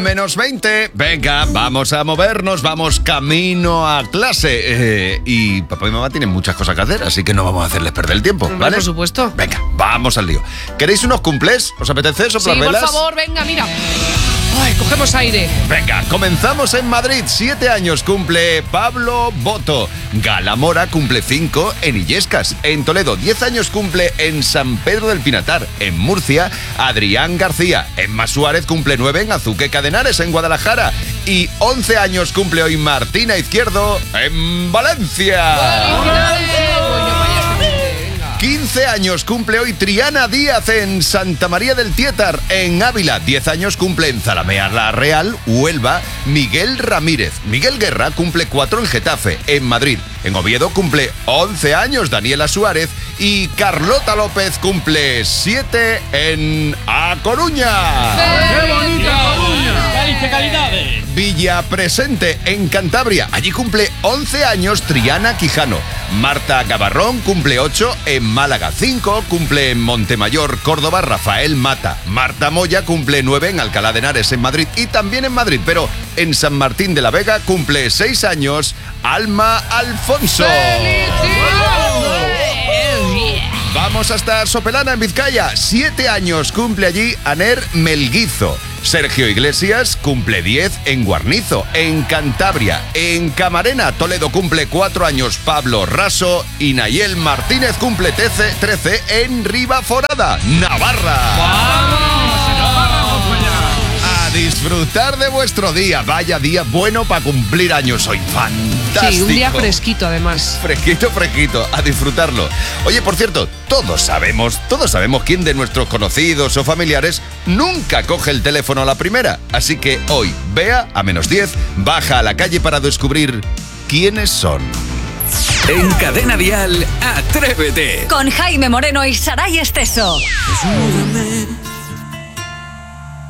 menos 20. Venga, vamos a movernos, vamos camino a clase. Y papá y mamá tienen muchas cosas que hacer, así que no vamos a hacerles perder el tiempo, ¿vale? Por supuesto. Venga, vamos al lío. ¿Queréis unos cumplés? ¿Os apetece soplar velas? Sí, por favor, venga, mira. Ay, cogemos aire. Venga, comenzamos en Madrid. 7 años cumple Pablo Boto. Gala Mora cumple 5 en Illescas. En Toledo, 10 años cumple en San Pedro del Pinatar. En Murcia, Adrián García. Emma Suárez cumple 9 en Azuqueca de Henares, en Guadalajara. Y 11 años cumple hoy Martina Izquierdo en Valencia. 15 años cumple hoy Triana Díaz en Santa María del Tietar, en Ávila. 10 años cumple en Zalamea la Real, Huelva, Miguel Ramírez. Miguel Guerra cumple 4 en Getafe, en Madrid. En Oviedo cumple 11 años Daniela Suárez y Carlota López cumple 7 en A Coruña. ¡Qué bonita Coruña! ¡Calidades! Villa Presente, en Cantabria. Allí cumple 11 años Triana Quijano. Marta Gavarrón cumple 8 en Málaga. 5 cumple en Montemayor, Córdoba, Rafael Mata. Marta Moya cumple 9 en Alcalá de Henares, en Madrid. Y también en Madrid, pero en San Martín de la Vega cumple 6 años Alma Alfonso. Vamos hasta Sopelana, en Vizcaya. 7 años cumple allí Aner Melguizo. Sergio Iglesias cumple 10 en Guarnizo, en Cantabria. En Camarena, Toledo cumple 4 años Pablo Raso. Y Nayel Martínez cumple 13 en Ribaforada, Navarra. A disfrutar de vuestro día. Vaya día bueno para cumplir años hoy. Fantástico. Sí, un día fresquito además. Fresquito. A disfrutarlo. Oye, por cierto, todos sabemos quién de nuestros conocidos o familiares nunca coge el teléfono a la primera. Así que hoy, Bea, a menos 10, baja a la calle para descubrir quiénes son. En Cadena Dial, Atrévete. Con Jaime Moreno y Saray Esteso. Desnúdame